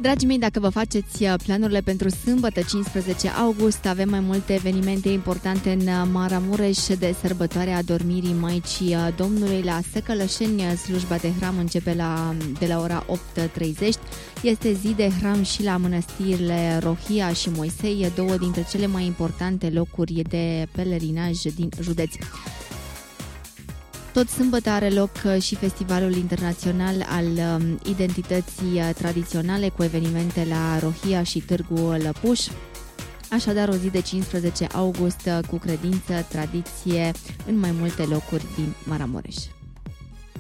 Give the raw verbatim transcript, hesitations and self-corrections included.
Dragii mei, dacă vă faceți planurile pentru sâmbătă cincisprezece august, avem mai multe evenimente importante în Maramureș de sărbătoarea adormirii Maicii Domnului. La Săcălășeni, slujba de hram începe la, de la ora opt treizeci. Este zi de hram și la mănăstirile Rohia și Moisei, două dintre cele mai importante locuri de pelerinaj din județ. Tot sâmbătă are loc și Festivalul Internațional al Identității Tradiționale cu evenimente la Rohia și Târgu Lăpuș. Așadar, o zi de cincisprezece august cu credință, tradiție în mai multe locuri din Maramureș.